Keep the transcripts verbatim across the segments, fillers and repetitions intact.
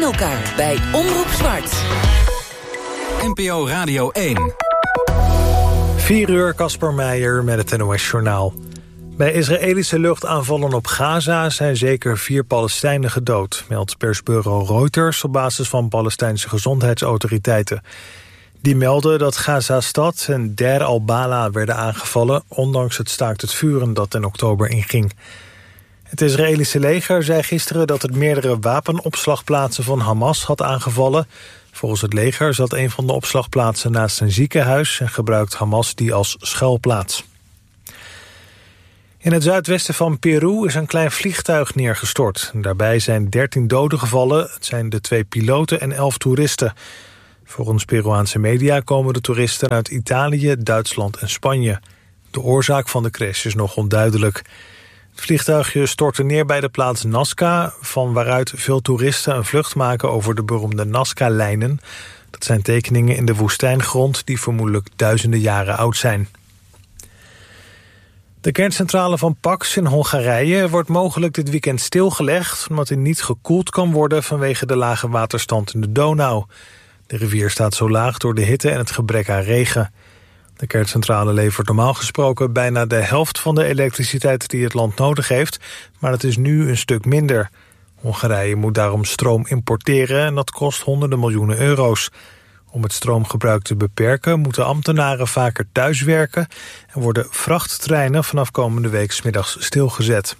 elkaar bij Omroep Zwart. N P O Radio één. vier uur, Casper Meijer met het N O S-journaal. Bij Israëlische luchtaanvallen op Gaza zijn zeker vier Palestijnen gedood, meldt persbureau Reuters op basis van Palestijnse gezondheidsautoriteiten. Die melden dat Gaza-stad en Der al-Bala werden aangevallen, ondanks het staakt het vuren dat in oktober inging. Het Israëlische leger zei gisteren dat het meerdere wapenopslagplaatsen van Hamas had aangevallen. Volgens het leger zat een van de opslagplaatsen naast een ziekenhuis en gebruikt Hamas die als schuilplaats. In het zuidwesten van Peru is een klein vliegtuig neergestort. Daarbij zijn dertien doden gevallen. Het zijn de twee piloten en elf toeristen. Volgens Peruaanse media komen de toeristen uit Italië, Duitsland en Spanje. De oorzaak van de crash is nog onduidelijk. Het vliegtuigje stortte neer bij de plaats Nazca, van waaruit veel toeristen een vlucht maken over de beroemde Nazca-lijnen. Dat zijn tekeningen in de woestijngrond die vermoedelijk duizenden jaren oud zijn. De kerncentrale van Paks in Hongarije wordt mogelijk dit weekend stilgelegd, omdat die niet gekoeld kan worden vanwege de lage waterstand in de Donau. De rivier staat zo laag door de hitte en het gebrek aan regen. De kerncentrale levert normaal gesproken bijna de helft van de elektriciteit die het land nodig heeft, maar het is nu een stuk minder. Hongarije moet daarom stroom importeren en dat kost honderden miljoenen euro's. Om het stroomgebruik te beperken moeten ambtenaren vaker thuiswerken en worden vrachttreinen vanaf komende week 's middags stilgezet.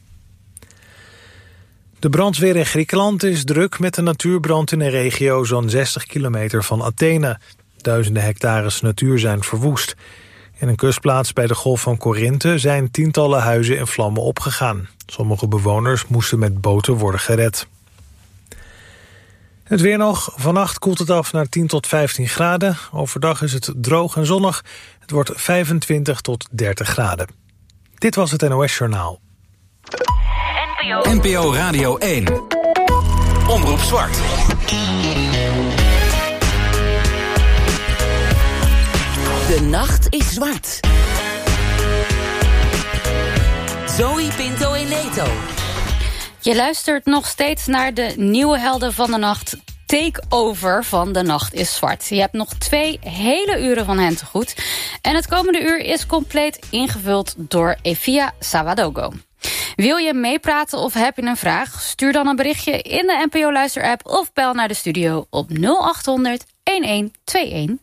De brandweer in Griekenland is druk met een natuurbrand in een regio zo'n zestig kilometer van Athene. Duizenden hectares natuur zijn verwoest. In een kustplaats bij de Golf van Korinthe zijn tientallen huizen in vlammen opgegaan. Sommige bewoners moesten met boten worden gered. Het weer nog. Vannacht koelt het af naar tien tot vijftien graden. Overdag is het droog en zonnig. Het wordt vijfentwintig tot dertig graden. Dit was het N O S-journaal. N P O Radio één. Omroep Zwart. De nacht is zwart. Zoe Pinto in Leto. Je luistert nog steeds naar de nieuwe helden van de nacht. Takeover van De Nacht is Zwart. Je hebt nog twee hele uren van hen te goed. En het komende uur is compleet ingevuld door Evia Sawadogo. Wil je meepraten of heb je een vraag? Stuur dan een berichtje in de N P O-luisterapp of bel naar de studio op nul acht honderd elf tweeëntig.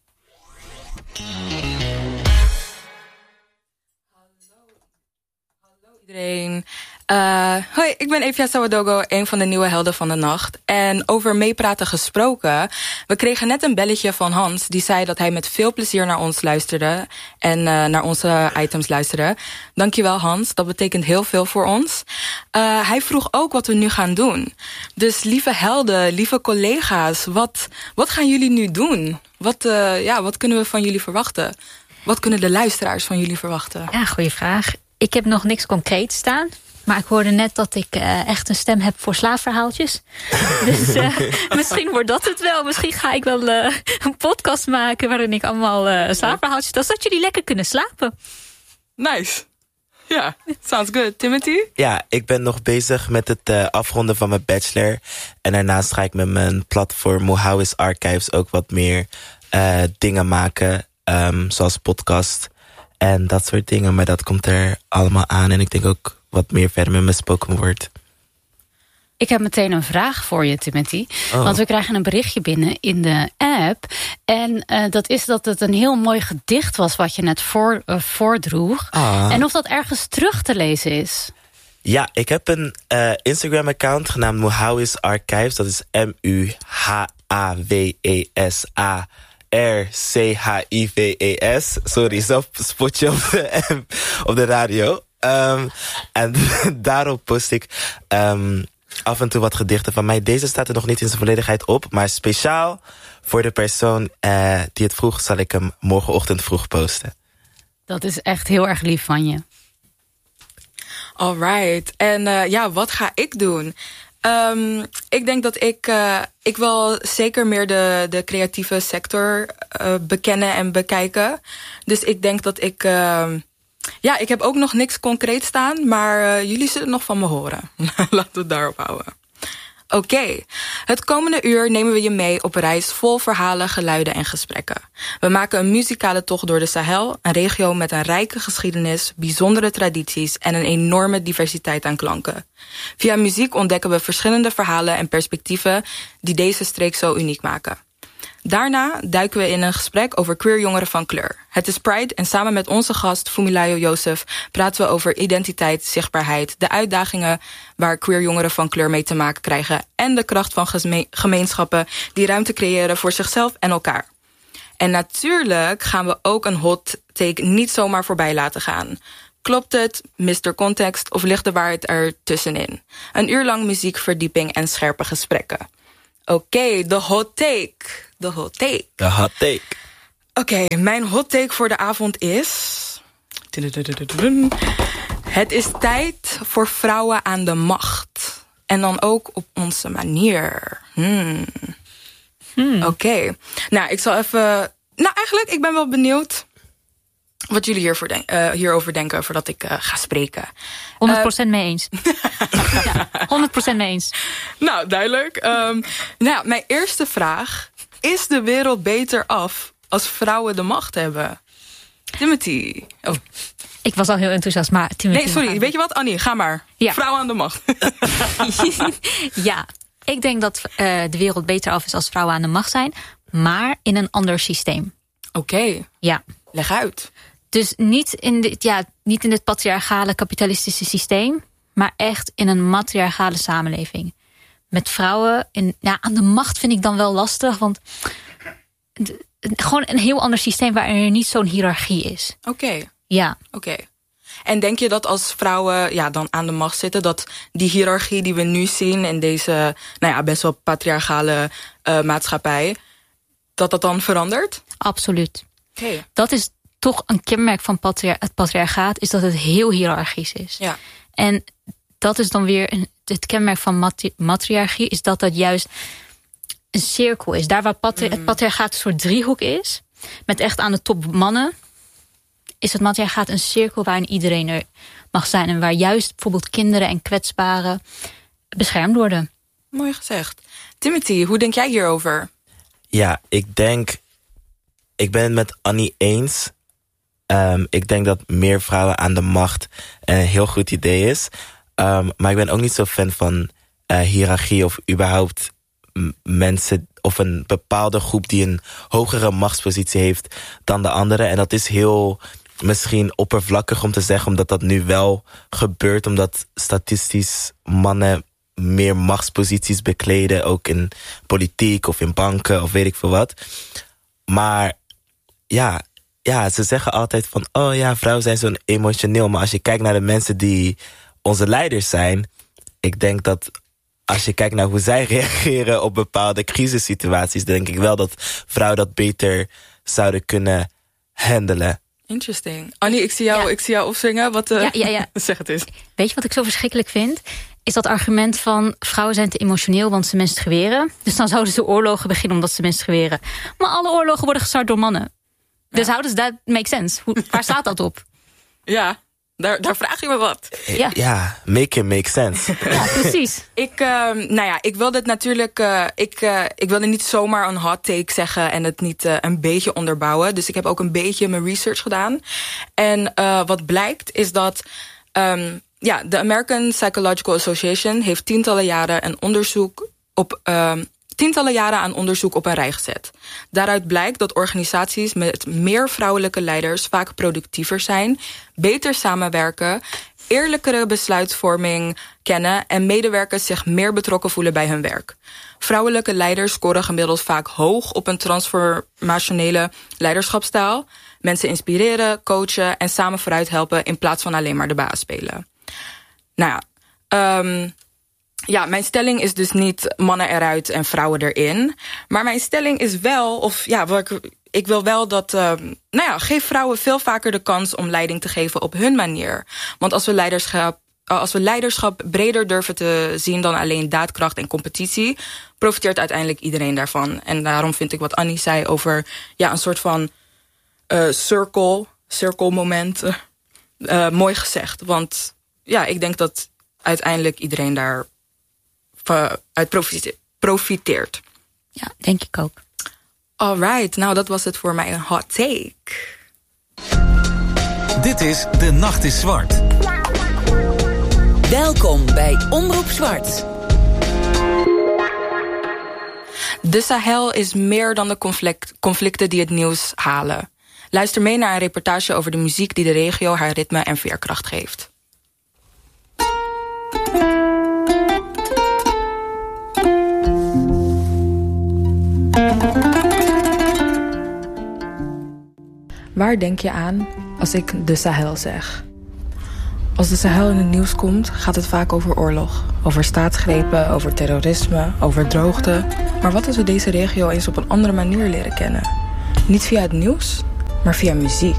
Hallo iedereen. Uh, hoi, ik ben Evia Sawadogo, een van de nieuwe helden van de nacht. En over meepraten gesproken, we kregen net een belletje van Hans. Die zei dat hij met veel plezier naar ons luisterde en uh, naar onze items luisterde. Dankjewel Hans, dat betekent heel veel voor ons. Uh, hij vroeg ook wat we nu gaan doen. Dus lieve helden, lieve collega's, wat, wat gaan jullie nu doen? Wat, uh, ja, wat kunnen we van jullie verwachten? Wat kunnen de luisteraars van jullie verwachten? Ja, goeie vraag. Ik heb nog niks concreets staan. Maar ik hoorde net dat ik uh, echt een stem heb voor slaapverhaaltjes. Dus uh, misschien wordt dat het wel. Misschien ga ik wel uh, een podcast maken waarin ik allemaal uh, slaapverhaaltjes... zodat jullie lekker kunnen slapen. Nice. Ja, sounds good. Timothy? Ja, ik ben nog bezig met het uh, afronden van mijn bachelor. En daarnaast ga ik met mijn platform Mohawis Archives ook wat meer uh, dingen maken. Um, zoals podcast en dat soort dingen. Maar dat komt er allemaal aan. En ik denk ook wat meer verder met mijn spoken word. Ik heb meteen een vraag voor je, Timothy. Oh. Want we krijgen een berichtje binnen in de app. En uh, dat is dat het een heel mooi gedicht was wat je net voor, uh, voordroeg. Ah. En of dat ergens terug te lezen is. Ja, ik heb een uh, Instagram-account genaamd Mohawis Archives. Dat is M U H A W E S A R C H I V E S. Sorry, zelf spotje op de, op de radio. Um, en daarop post ik um, af en toe wat gedichten van mij. Deze staat er nog niet in zijn volledigheid op. Maar speciaal voor de persoon uh, die het vroeg, zal ik hem morgenochtend vroeg posten. Dat is echt heel erg lief van je. Alright. En uh, ja, wat ga ik doen? Um, ik denk dat ik... Uh, ik wil zeker meer de, de creatieve sector uh, bekennen en bekijken. Dus ik denk dat ik... Uh, ja, ik heb ook nog niks concreet staan, maar uh, jullie zullen nog van me horen. Laten we het daarop houden. Oké. Okay. Het komende uur nemen we je mee op een reis vol verhalen, geluiden en gesprekken. We maken een muzikale tocht door de Sahel, een regio met een rijke geschiedenis, bijzondere tradities en een enorme diversiteit aan klanken. Via muziek ontdekken we verschillende verhalen en perspectieven die deze streek zo uniek maken. Daarna duiken we in een gesprek over queer jongeren van kleur. Het is Pride en samen met onze gast Fumilayo Joseph praten we over identiteit, zichtbaarheid, de uitdagingen waar queer jongeren van kleur mee te maken krijgen en de kracht van geme- gemeenschappen die ruimte creëren voor zichzelf en elkaar. En natuurlijk gaan we ook een hot take niet zomaar voorbij laten gaan. Klopt het, mister Context of ligt de waarheid er tussenin? Een uur lang muziek, verdieping en scherpe gesprekken. Oké, okay, de hot take. De hot take. De hot take. Oké, okay, mijn hot take voor de avond is... Het is tijd voor vrouwen aan de macht. En dan ook op onze manier. Hmm. Hmm. Oké. Okay. Nou, ik zal even... Nou, eigenlijk, ik ben wel benieuwd wat jullie hiervoor denk, uh, hierover denken voordat ik uh, ga spreken. honderd procent uh, mee eens. Ja, honderd procent mee eens. Nou, duidelijk. Um, nou, mijn eerste vraag. Is de wereld beter af als vrouwen de macht hebben? Timothy. Oh. Ik was al heel enthousiast, maar Timothy... Nee, sorry. Weet je wat, Annie? Ga maar. Ja. Vrouwen aan de macht. Ja, ik denk dat uh, de wereld beter af is als vrouwen aan de macht zijn. Maar in een ander systeem. Oké. Okay. Ja. Leg uit. Dus niet in, dit, ja, niet in het patriarchale kapitalistische systeem, maar echt in een matriarchale samenleving. Met vrouwen in, ja, aan de macht vind ik dan wel lastig, want de, gewoon een heel ander systeem waarin er niet zo'n hiërarchie is. Oké. Okay. Ja. Oké. Okay. En denk je dat als vrouwen ja, dan aan de macht zitten, dat die hiërarchie die we nu zien in deze nou ja, best wel patriarchale uh, maatschappij, dat dat dan verandert? Absoluut. Oké. Okay. Dat is toch een kenmerk van patri- het patriarchaat, is dat het heel hiërarchisch is. Ja. En dat is dan weer een, het kenmerk van matri- matriarchie, is dat dat juist een cirkel is. Daar waar patri- mm. het patriarchaat een soort driehoek is, met echt aan de top mannen, is het matriarchaat een cirkel waarin iedereen er mag zijn. En waar juist bijvoorbeeld kinderen en kwetsbaren beschermd worden. Mooi gezegd. Timothy, hoe denk jij hierover? Ja, ik denk... Ik ben het met Annie eens. Um, ik denk dat meer vrouwen aan de macht een heel goed idee is. Um, maar ik ben ook niet zo fan van uh, hiërarchie of überhaupt m- mensen of een bepaalde groep die een hogere machtspositie heeft dan de andere. En dat is heel misschien oppervlakkig om te zeggen, omdat dat nu wel gebeurt, omdat statistisch mannen meer machtsposities bekleden, ook in politiek of in banken of weet ik veel wat. Maar ja, ja, ze zeggen altijd van, oh ja, vrouwen zijn zo emotioneel. Maar als je kijkt naar de mensen die onze leiders zijn, ik denk dat als je kijkt naar hoe zij reageren op bepaalde crisissituaties, denk ik wel dat vrouwen dat beter zouden kunnen handelen. Interesting. Annie, ik zie jou, ja. ik zie jou opzwingen. Wat, uh, ja, ja, ja. zeg het eens. Weet je wat ik zo verschrikkelijk vind? Is dat argument van vrouwen zijn te emotioneel, want ze menstrueren. Dus dan zouden ze oorlogen beginnen omdat ze menstrueren. Maar alle oorlogen worden gestart door mannen. Ja. Dus how does that make sense? Hoe, waar staat dat op? Ja, daar, daar vraag je me wat. Ja, ja make it make sense. Ja, precies. Ik, uh, nou ja, ik wilde het natuurlijk... Uh, ik, uh, ik wilde niet zomaar een hot take zeggen en het niet uh, een beetje onderbouwen. Dus ik heb ook een beetje mijn research gedaan. En uh, wat blijkt is dat... Um, ja, de American Psychological Association heeft tientallen jaren een onderzoek op... Uh, tientallen jaren aan onderzoek op een rij gezet. Daaruit blijkt dat organisaties met meer vrouwelijke leiders vaak productiever zijn, beter samenwerken, eerlijkere besluitvorming kennen en medewerkers zich meer betrokken voelen bij hun werk. Vrouwelijke leiders scoren gemiddeld vaak hoog op een transformationele leiderschapsstijl. Mensen inspireren, coachen en samen vooruit helpen in plaats van alleen maar de baas spelen. Nou ja, um, Ja, mijn stelling is dus niet mannen eruit en vrouwen erin. Maar mijn stelling is wel, of ja, wat ik, ik wil wel dat... Uh, nou ja, geef vrouwen veel vaker de kans om leiding te geven op hun manier. Want als we leiderschap, als we leiderschap breder durven te zien dan alleen daadkracht en competitie, profiteert uiteindelijk iedereen daarvan. En daarom vind ik wat Annie zei over ja, een soort van uh, circle, circle moment uh, mooi gezegd. Want ja, ik denk dat uiteindelijk iedereen daar uit profiteert. profiteert. Ja, denk ik ook. Alright, nou dat was het voor mijn hot take. Dit is De Nacht is Zwart. Welkom bij Omroep Zwart. De Sahel is meer dan de conflict, conflicten die het nieuws halen. Luister mee naar een reportage over de muziek die de regio haar ritme en veerkracht geeft. Waar denk je aan als ik de Sahel zeg? Als de Sahel in het nieuws komt, gaat het vaak over oorlog. Over staatsgrepen, over terrorisme, over droogte. Maar wat als we deze regio eens op een andere manier leren kennen? Niet via het nieuws, maar via muziek.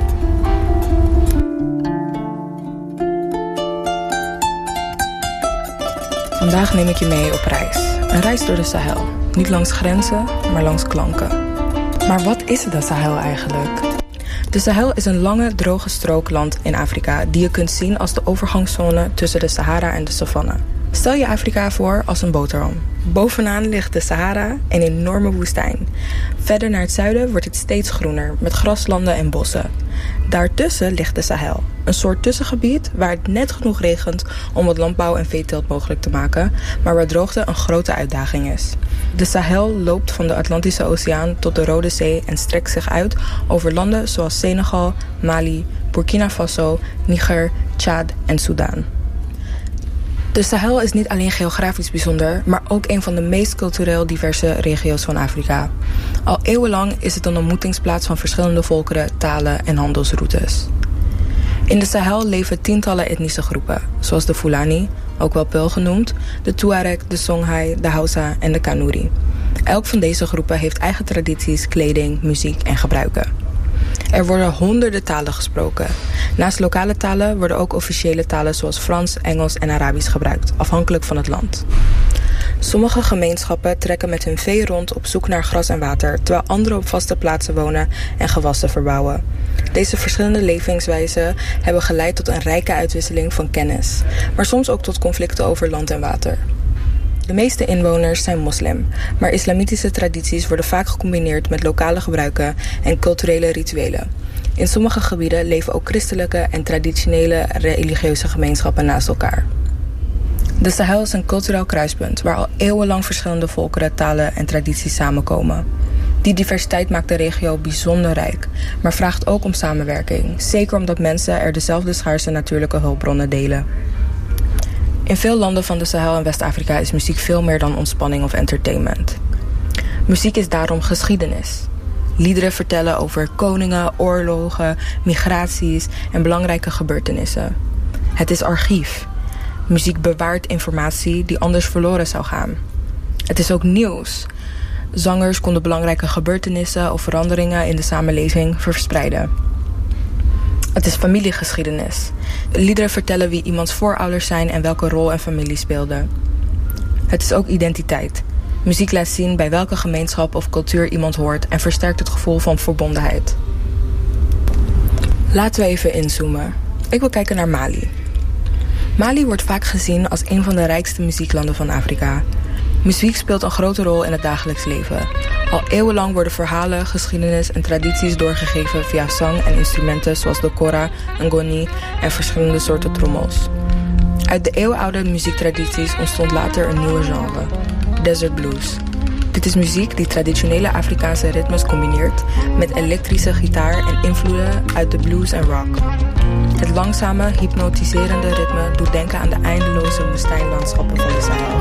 Vandaag neem ik je mee op reis. Een reis door de Sahel. Niet langs grenzen, maar langs klanken. Maar wat is de Sahel eigenlijk? De Sahel is een lange, droge strook land in Afrika die je kunt zien als de overgangszone tussen de Sahara en de savanne. Stel je Afrika voor als een boterham. Bovenaan ligt de Sahara, een enorme woestijn. Verder naar het zuiden wordt het steeds groener, met graslanden en bossen. Daartussen ligt de Sahel, een soort tussengebied waar het net genoeg regent om wat landbouw en veeteelt mogelijk te maken, maar waar droogte een grote uitdaging is. De Sahel loopt van de Atlantische Oceaan tot de Rode Zee en strekt zich uit over landen zoals Senegal, Mali, Burkina Faso, Niger, Tjaad en Soedan. De Sahel is niet alleen geografisch bijzonder, maar ook een van de meest cultureel diverse regio's van Afrika. Al eeuwenlang is het een ontmoetingsplaats van verschillende volkeren, talen en handelsroutes. In de Sahel leven tientallen etnische groepen, zoals de Fulani, ook wel Peul genoemd, de Tuareg, de Songhai, de Hausa en de Kanuri. Elk van deze groepen heeft eigen tradities, kleding, muziek en gebruiken. Er worden honderden talen gesproken. Naast lokale talen worden ook officiële talen zoals Frans, Engels en Arabisch gebruikt, afhankelijk van het land. Sommige gemeenschappen trekken met hun vee rond op zoek naar gras en water, terwijl anderen op vaste plaatsen wonen en gewassen verbouwen. Deze verschillende levenswijzen hebben geleid tot een rijke uitwisseling van kennis, maar soms ook tot conflicten over land en water. De meeste inwoners zijn moslim, maar islamitische tradities worden vaak gecombineerd met lokale gebruiken en culturele rituelen. In sommige gebieden leven ook christelijke en traditionele religieuze gemeenschappen naast elkaar. De Sahel is een cultureel kruispunt waar al eeuwenlang verschillende volkeren, talen en tradities samenkomen. Die diversiteit maakt de regio bijzonder rijk, maar vraagt ook om samenwerking, zeker omdat mensen er dezelfde schaarse natuurlijke hulpbronnen delen. In veel landen van de Sahel en West-Afrika is muziek veel meer dan ontspanning of entertainment. Muziek is daarom geschiedenis. Liederen vertellen over koningen, oorlogen, migraties en belangrijke gebeurtenissen. Het is archief. Muziek bewaart informatie die anders verloren zou gaan. Het is ook nieuws. Zangers konden belangrijke gebeurtenissen of veranderingen in de samenleving verspreiden. Het is familiegeschiedenis. Liederen vertellen wie iemands voorouders zijn en welke rol een familie speelde. Het is ook identiteit. Muziek laat zien bij welke gemeenschap of cultuur iemand hoort en versterkt het gevoel van verbondenheid. Laten we even inzoomen. Ik wil kijken naar Mali. Mali wordt vaak gezien als een van de rijkste muzieklanden van Afrika. Muziek speelt een grote rol in het dagelijks leven. Al eeuwenlang worden verhalen, geschiedenis en tradities doorgegeven via zang en instrumenten zoals de kora, ngoni en verschillende soorten trommels. Uit de eeuwenoude muziektradities ontstond later een nieuwe genre, desert blues. Dit is muziek die traditionele Afrikaanse ritmes combineert met elektrische gitaar en invloeden uit de blues en rock. Het langzame, hypnotiserende ritme doet denken aan de eindeloze woestijnlandschappen van de Sahel.